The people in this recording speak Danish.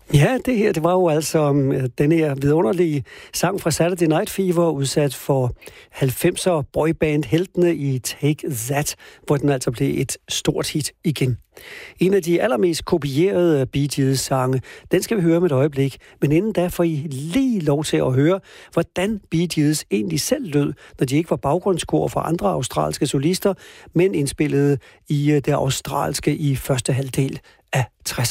Ja, det her, det var jo altså den her vidunderlige sang fra Saturday Night Fever, udsat for 90'er boyband-heltene i Take That, hvor den altså blev et stort hit igen. En af de allermest kopierede Bee Gees-sange, den skal vi høre med et øjeblik, men inden da får I lige lov til at høre, hvordan Bee Gees egentlig selv lød, når de ikke var baggrundskor for andre australske solister, men indspillede i det australske i første halvdel af 60'erne.